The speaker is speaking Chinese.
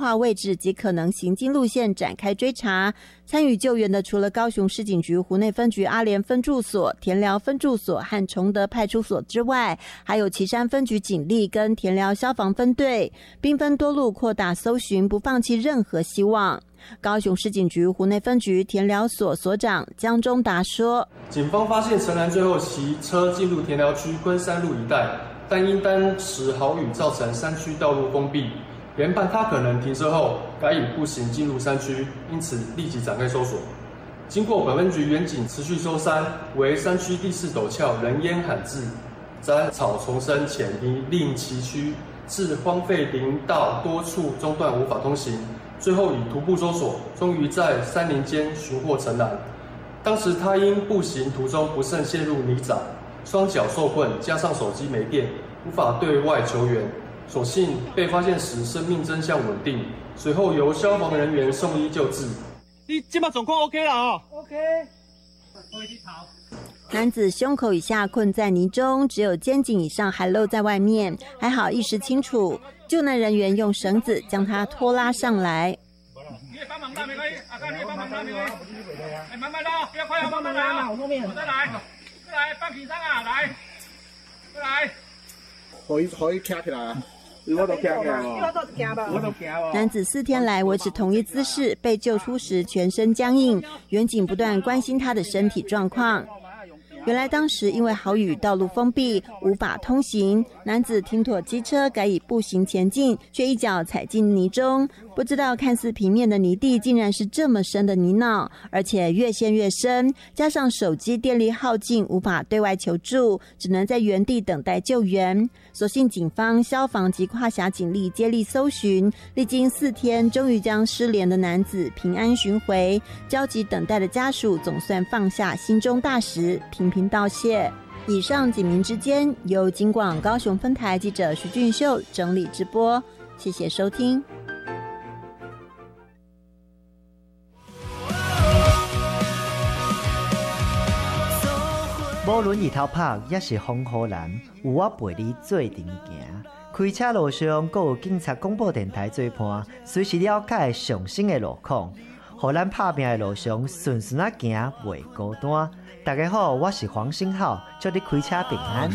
化位置及可能行进路线展开追查。参与救援的除了高雄市警局湖内分局阿联分驻所、田寮分驻所和崇德派出所之外，还有旗山分局警力跟田寮消防分队，兵分多路扩大搜寻，不放弃任何希望。高雄市警局湖内分局田寮所所长江中达说， 警方发现陈男最后骑车进入田寮区昆山路一带，但因当时豪雨造成山区道路封闭，研判他可能停车后改以步行进入山区，因此立即展开搜索。经过本分局员警持续搜山，为山区第四陡峭人烟罕至，杂草丛生且令崎岖，致荒废林道多处中断无法通行。最后以徒步搜索，终于在山林间寻获陈男。当时他因步行途中不慎陷入泥沼，双脚受困，加上手机没电，无法对外求援。所幸被发现时生命真相稳定，随后由消防人员送医救治。 你现在状况 OK 啦哦 ？OK。 男子胸口以下困在泥中，只有肩颈以上还露在外面，还好意识清楚。救难人员用绳子将他拖拉上来。 你也帮忙拉没关系，阿哥你也帮忙拉没关系。哎，慢慢拉，不要快啊，慢慢拉，我后面。再来，放平上啊，来，再来。 可以站起来啊！我都站起来了，我都行了。 男子4天来维持同一姿势，被救出时全身僵硬，员警不断关心他的身体状况。原来当时因为豪雨，道路封闭，无法通行。男子停妥机车，改以步行前进，却一脚踩进泥中。不知道看似平面的泥地，竟然是这么深的泥淖，而且越陷越深。加上手机电力耗尽，无法对外求助，只能在原地等待救援。所幸警方、消防及跨辖警力接力搜寻，历经4天，终于将失联的男子平安寻回。焦急等待的家属总算放下心中大石，频频道谢。以上警民之间由警广高雄分台记者徐俊秀整理直播，谢谢收听。 无论日头晒也是风雨蓝，有我陪你做阵行。开车路上，还有警察广播电台做伴，随时了解上新的路况，互咱打拼的路上顺顺啊行，袂孤单。大家好，我是黄星浩，祝你开车平安。